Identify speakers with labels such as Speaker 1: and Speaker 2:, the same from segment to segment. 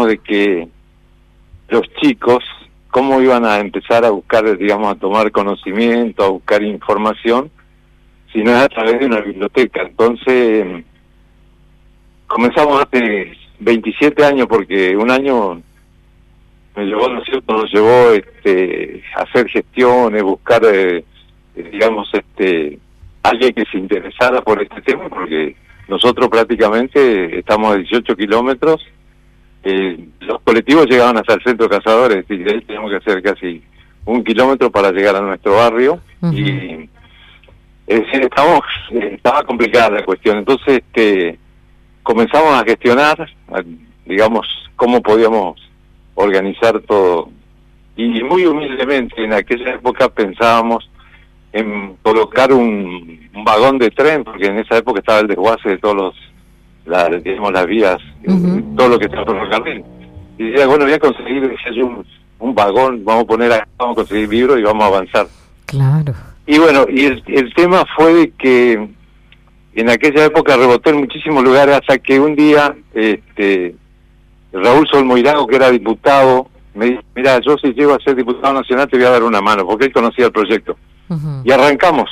Speaker 1: digamos, de que los chicos, cómo iban a empezar a buscar, digamos, a tomar conocimiento, a buscar información, si no es a través de una biblioteca. Entonces, comenzamos hace 27 años, porque un año me llevó, ¿no es cierto?, nos llevó a hacer gestiones, buscar, digamos, alguien que se interesara por este tema, porque nosotros prácticamente estamos a 18 kilómetros. Los colectivos llegaban hasta el centro de Cazadores, y de ahí tenemos que hacer casi 1 kilómetro para llegar a nuestro barrio. Y es decir, estaba complicada la cuestión. Entonces comenzamos a gestionar, digamos, cómo podíamos organizar todo, y muy humildemente en aquella época pensábamos en colocar un vagón de tren, porque en esa época estaba el desguace de todos digamos, las vías, todo lo que está por el ferrocarril. Y decía, bueno, voy a conseguir, decía yo, un vagón, vamos a poner acá, vamos a conseguir libros y vamos a avanzar.
Speaker 2: Claro.
Speaker 1: Y bueno, y el tema fue de que en aquella época rebotó en muchísimos lugares, hasta que un día Raúl Solmoirago, que era diputado, me dijo, mira, yo si llego a ser diputado nacional te voy a dar una mano, porque él conocía el proyecto. Y arrancamos.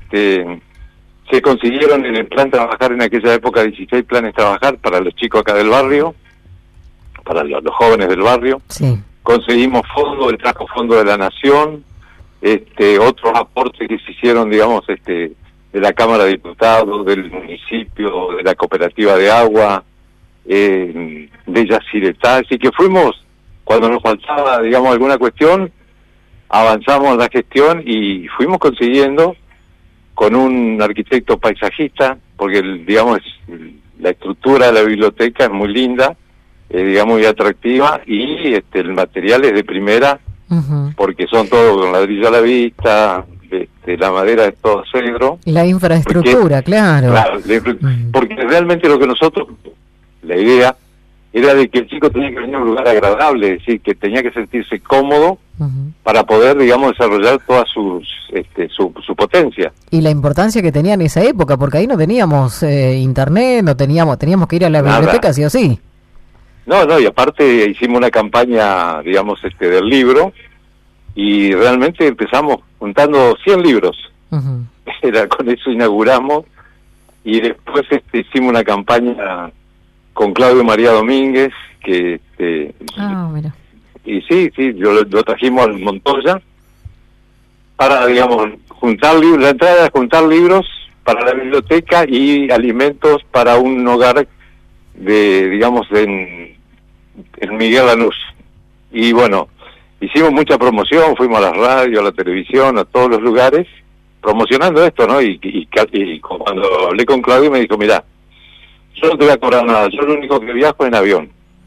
Speaker 1: Se consiguieron en el plan Trabajar en aquella época 16 planes Trabajar para los chicos acá del barrio, para los jóvenes del barrio.
Speaker 2: Sí.
Speaker 1: Conseguimos fondos, él trajo fondo de la Nación, otros aportes que se hicieron, digamos, de la Cámara de Diputados, del municipio, de la cooperativa de agua, de Yacyretá. Así que fuimos, cuando nos faltaba, digamos, alguna cuestión, avanzamos en la gestión y fuimos consiguiendo con un arquitecto paisajista, porque digamos la estructura de la biblioteca es muy linda, digamos, muy atractiva, y el material es de primera, porque son todos con ladrillo a la vista, la madera es todo cedro.
Speaker 2: La infraestructura, claro.
Speaker 1: Porque realmente lo que nosotros, la idea era de que el chico tenía que venir a un lugar agradable, es decir, que tenía que sentirse cómodo para poder, digamos, desarrollar toda su potencia.
Speaker 2: Y la importancia que tenía en esa época, porque ahí no teníamos internet, teníamos que ir a la biblioteca sí o sí.
Speaker 1: No, y aparte hicimos una campaña, digamos, del libro, y realmente empezamos juntando 100 libros. Con eso inauguramos, y después hicimos una campaña con Claudio María Domínguez, que
Speaker 2: mira.
Speaker 1: Y sí, lo trajimos al Montoya para, digamos, juntar libros. La entrada era juntar libros para la biblioteca y alimentos para un hogar digamos, en Miguel Lanús. Y bueno, hicimos mucha promoción, fuimos a la radio, a la televisión, a todos los lugares, promocionando esto, ¿no? Y cuando hablé con Claudio me dijo, mira, yo no te voy a cobrar nada, yo lo único que viajo es en avión.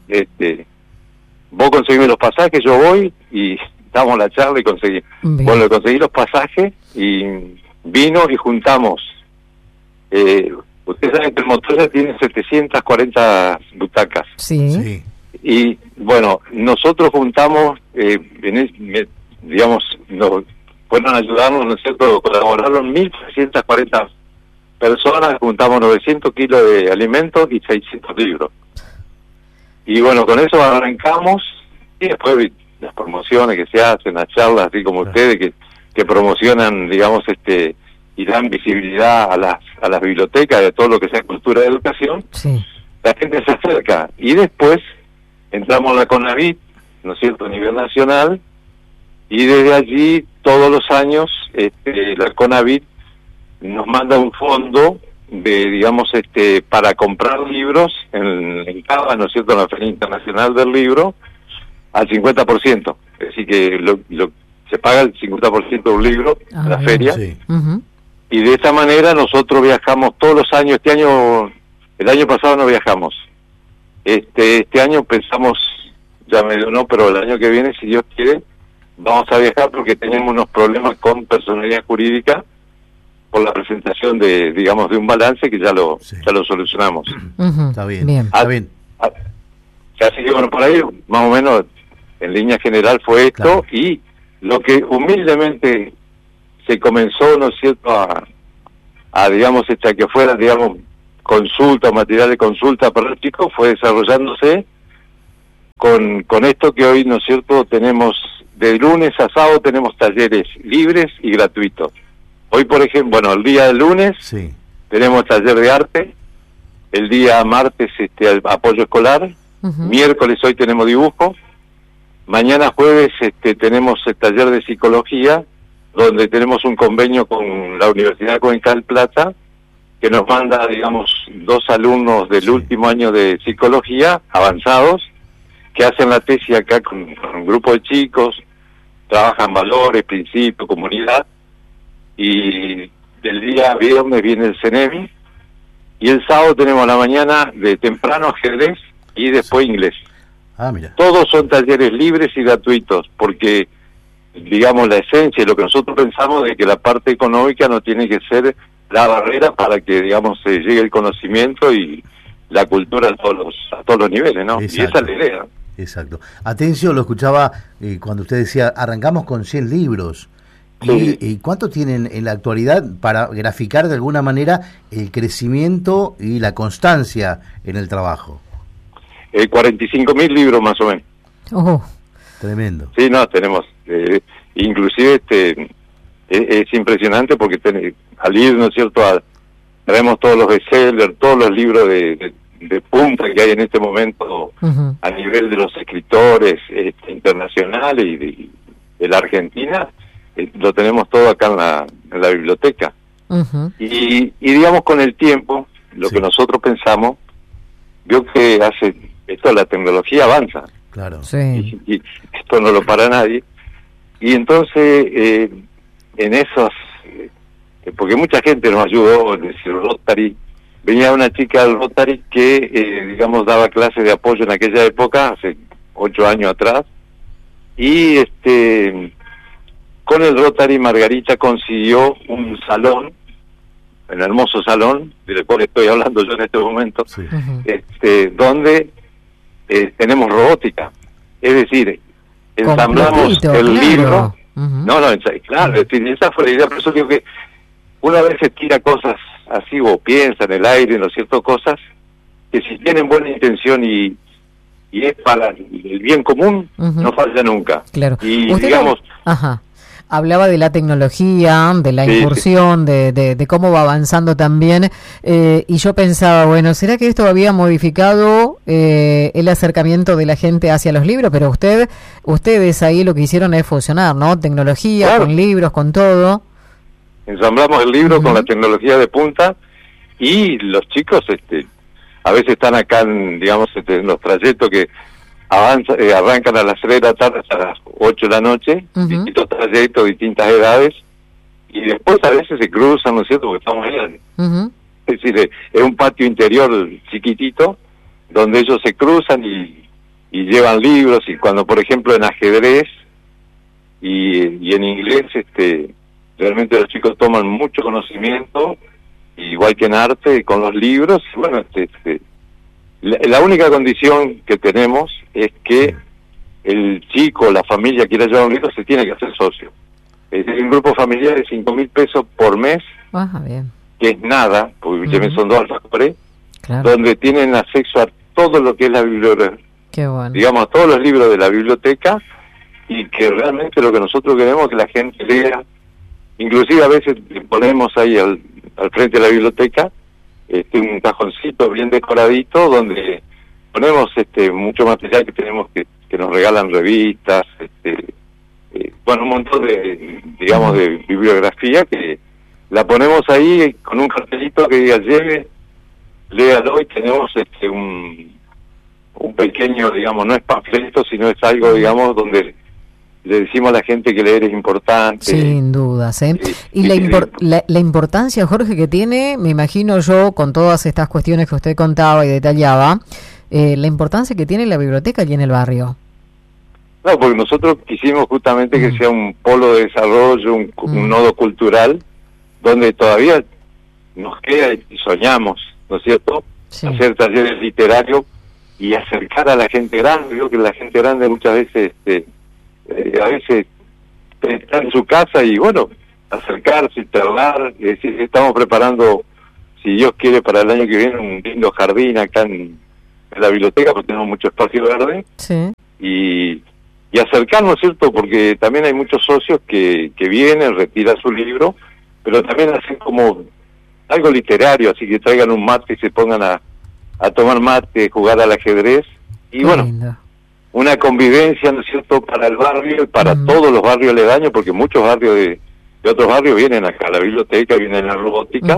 Speaker 1: Vos conseguís los pasajes, yo voy, y damos la charla y conseguí.
Speaker 2: Bien.
Speaker 1: Bueno, conseguí los pasajes y vino y juntamos. Ustedes saben que el Montoya tiene 740 butacas.
Speaker 2: Sí.
Speaker 1: Y bueno, nosotros juntamos, digamos, nos fueron a ayudarnos, ¿no es cierto? Colaboraron 1.340 personas, juntamos 900 kilos de alimentos y 600 libros. Y bueno, con eso arrancamos, y después las promociones que se hacen, las charlas, así como ustedes, que promocionan, digamos, y dan visibilidad a las bibliotecas, de todo lo que sea cultura y educación.
Speaker 2: Sí.
Speaker 1: La gente se acerca, y después entramos a la CONAVIT, ¿no es cierto?, a nivel nacional, y desde allí, todos los años, la CONAVIT nos manda un fondo digamos, para comprar libros en Cava, ¿no es cierto?, en la Feria Internacional del Libro, al 50%. Es decir, que se paga el 50% de un libro en la feria.
Speaker 3: Sí.
Speaker 1: Y de esta manera nosotros viajamos todos los años. El año pasado no viajamos. Este año pensamos, ya medio no, pero el año que viene, si Dios quiere, vamos a viajar, porque tenemos unos problemas con personalidad jurídica por la presentación de un balance que ya lo solucionamos.
Speaker 3: Está bien. Está bien.
Speaker 1: Así que bueno, por ahí más o menos en línea general fue esto. Claro. Y lo que humildemente se comenzó, ¿no es cierto?, a digamos, que fuera, digamos, consulta, material de consulta para los chicos, fue desarrollándose con esto que hoy, ¿no es cierto?, tenemos de lunes a sábado tenemos talleres libres y gratuitos. Hoy, por ejemplo, bueno, el día del lunes tenemos taller de arte, el día martes apoyo escolar, miércoles hoy tenemos dibujo, mañana jueves tenemos el taller de psicología, donde tenemos un convenio con la Universidad Cuenca del Plata, que nos manda, digamos, 2 alumnos del último año de psicología, avanzados, que hacen la tesis acá con un grupo de chicos, trabajan valores, principios, comunidad, y del día viernes viene el CENEMI, y el sábado tenemos la mañana de temprano ajedrez y después inglés.
Speaker 3: Mira.
Speaker 1: Todos son talleres libres y gratuitos, porque, digamos, la esencia y lo que nosotros pensamos de que la parte económica no tiene que ser la barrera para que, digamos, se llegue el conocimiento y la cultura a todos los niveles, ¿no?
Speaker 3: Exacto.
Speaker 1: Y esa es la idea.
Speaker 3: Exacto. Atencio, lo escuchaba cuando usted decía, arrancamos con 100 libros.
Speaker 1: Sí.
Speaker 3: ¿Y cuánto tienen en la actualidad para graficar de alguna manera el crecimiento y la constancia en el trabajo?
Speaker 1: 45.000 libros más o menos.
Speaker 3: Tremendo.
Speaker 1: Sí, no, tenemos, inclusive es impresionante porque al ir, ¿no es cierto?, traemos todos los bestsellers, todos los libros de punta que hay en este momento a nivel de los escritores internacionales y de la Argentina, lo tenemos todo acá en la biblioteca. Y digamos, con el tiempo, lo que nosotros pensamos, veo que la tecnología avanza.
Speaker 3: Claro.
Speaker 2: Sí.
Speaker 1: Y esto no lo para nadie. Y entonces, en esos, porque mucha gente nos ayudó, es decir, Rotary, venía una chica del Rotary que, digamos, daba clases de apoyo en aquella época, hace 8 años atrás, y con el Rotary Margarita consiguió un salón, un hermoso salón, del cual estoy hablando yo en este momento, donde tenemos robótica, es decir, ensamblamos el libro. Claro, es decir, esa fue la idea. Por eso digo que una vez se tira cosas así o piensa en el aire, ¿no es cierto?, cosas que si tienen buena intención y es para el bien común, no falla nunca.
Speaker 2: Claro.
Speaker 1: Y
Speaker 2: usted
Speaker 1: digamos...
Speaker 2: Hablaba de la tecnología, de la incursión, de cómo va avanzando también, y yo pensaba, bueno, ¿será que esto había modificado el acercamiento de la gente hacia los libros? Pero ustedes ahí lo que hicieron es fusionar, ¿no? Tecnología, con libros, con todo.
Speaker 1: Ensamblamos el libro con la tecnología de punta, y los chicos a veces están acá en los trayectos que arrancan a las 3 de la tarde hasta las 8 de la noche, distintos trayectos, distintas edades, y después a veces se cruzan, ¿no es cierto?, porque estamos ahí. Es decir, es un patio interior chiquitito, donde ellos se cruzan y llevan libros, y cuando, por ejemplo, en ajedrez y en inglés, realmente los chicos toman mucho conocimiento, igual que en arte, con los libros, y bueno, la única condición que tenemos es que el chico, la familia quiera llevar un libro, se tiene que hacer socio. Es decir, un grupo familiar de 5.000 pesos por mes,
Speaker 2: bien.
Speaker 1: Que es nada, porque son 2 alfajores,
Speaker 2: claro,
Speaker 1: donde tienen acceso a todo lo que es la biblioteca, digamos, a todos los libros de la biblioteca, y que realmente lo que nosotros queremos es que la gente lea. Inclusive a veces le ponemos ahí al frente de la biblioteca un cajoncito bien decoradito donde ponemos mucho material que tenemos que nos regalan revistas, un montón de, digamos, de bibliografía que la ponemos ahí con un cartelito que diga lleve, léalo, y tenemos un pequeño, digamos, no es panfleto, sino es algo, digamos, donde le decimos a la gente que leer es importante.
Speaker 2: Sin dudas, ¿eh? Y la importancia, Jorge, que tiene, me imagino yo, con todas estas cuestiones que usted contaba y detallaba, la importancia que tiene la biblioteca allí en el barrio.
Speaker 1: No, porque nosotros quisimos justamente que sea un polo de desarrollo, un nodo cultural, donde todavía nos queda y soñamos, ¿no es cierto?, hacer talleres literarios y acercar a la gente grande. Yo creo que la gente grande muchas veces... a veces está en su casa y bueno, acercarse, charlar, es decir, estamos preparando, si Dios quiere, para el año que viene un lindo jardín acá en la biblioteca, porque tenemos mucho espacio verde, y acercarnos, ¿cierto? Porque también hay muchos socios que vienen, retiran su libro, pero también hacen como algo literario, así que traigan un mate y se pongan a tomar mate, jugar al ajedrez, y
Speaker 2: Qué
Speaker 1: bueno,
Speaker 2: lindo.
Speaker 1: una convivencia, ¿no es cierto?, para el barrio y para todos los barrios aledaños, porque muchos barrios de otros barrios vienen acá a la biblioteca, vienen a la robótica,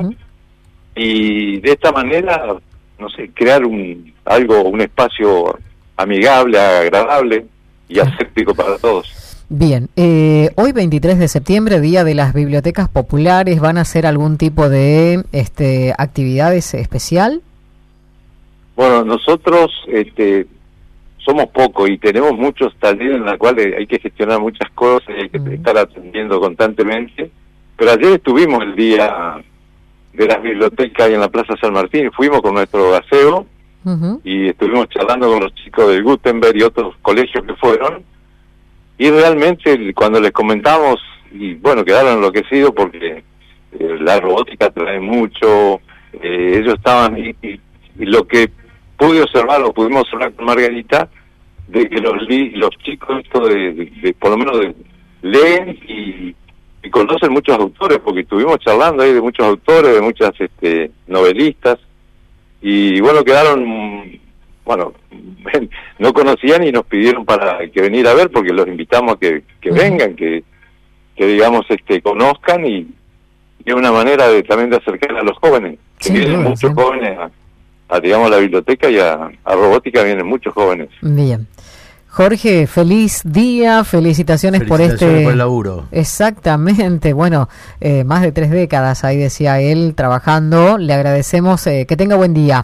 Speaker 1: y de esta manera, no sé, crear un espacio amigable, agradable y aséptico para todos.
Speaker 2: Bien, hoy 23 de septiembre, Día de las Bibliotecas Populares, ¿van a hacer algún tipo de actividades especial?
Speaker 1: Bueno, nosotros somos pocos y tenemos muchos talleres en los cuales hay que gestionar muchas cosas y hay que estar atendiendo constantemente, pero ayer estuvimos el día de las bibliotecas ahí en la Plaza San Martín, fuimos con nuestro aseo y estuvimos charlando con los chicos del Gutenberg y otros colegios que fueron, y realmente cuando les comentamos, y bueno, quedaron enloquecidos porque la robótica trae mucho, ellos estaban, y lo que pude observar, o pudimos observar con Margarita, de que los chicos esto de por lo menos leen y conocen muchos autores, porque estuvimos charlando ahí de muchos autores, de muchas novelistas, y bueno, quedaron, bueno, no conocían y nos pidieron para que venir a ver, porque los invitamos a que vengan, que digamos conozcan, y es una manera también de acercar a los jóvenes, que vienen muchos jóvenes a digamos la biblioteca, y a robótica vienen muchos jóvenes.
Speaker 2: Bien. Jorge, feliz día, felicitaciones por
Speaker 3: por el laburo.
Speaker 2: Exactamente, bueno, más de 3 décadas, ahí decía él, trabajando. Le agradecemos, que tenga buen día.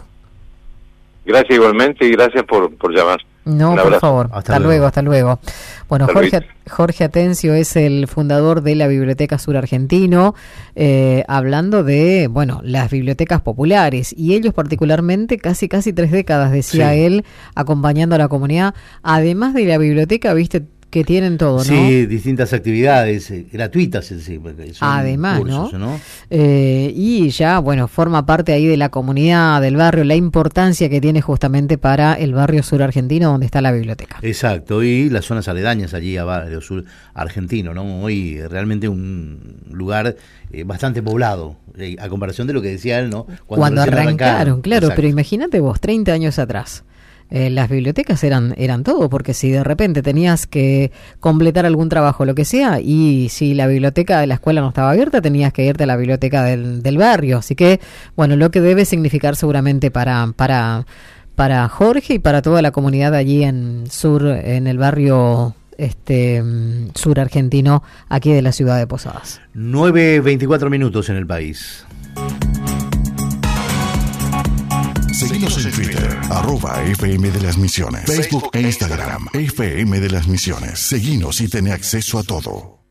Speaker 1: Gracias igualmente, y gracias por llamar.
Speaker 2: No, por favor. Hasta luego, hasta luego. Bueno, Jorge Atencio es el fundador de la Biblioteca Sur Argentino, hablando de, bueno, las bibliotecas populares, y ellos particularmente casi 3 décadas, decía él, acompañando a la comunidad. Además de la biblioteca, viste que tienen todo, ¿no?
Speaker 3: Sí, distintas actividades gratuitas en sí.
Speaker 2: Además,
Speaker 3: cursos,
Speaker 2: ¿no? Y ya, bueno, forma parte ahí de la comunidad, del barrio, la importancia que tiene justamente para el barrio sur argentino donde está la biblioteca.
Speaker 3: Exacto, y las zonas aledañas allí a barrio sur argentino, ¿no? Hoy realmente un lugar bastante poblado, a comparación de lo que decía él, ¿no?
Speaker 2: Cuando arrancaron, claro,
Speaker 3: Exacto.
Speaker 2: Pero imagínate vos, 30 años atrás. Las bibliotecas eran todo, porque si de repente tenías que completar algún trabajo, lo que sea, y si la biblioteca de la escuela no estaba abierta, tenías que irte a la biblioteca del barrio. Así que, bueno, lo que debe significar seguramente para Jorge y para toda la comunidad allí en el barrio sur argentino, aquí de la ciudad de Posadas.
Speaker 3: 9:24 en el país.
Speaker 4: Seguinos en Twitter, @FM de las Misiones, Facebook e Instagram, FM de las Misiones. Seguinos y ten acceso a todo.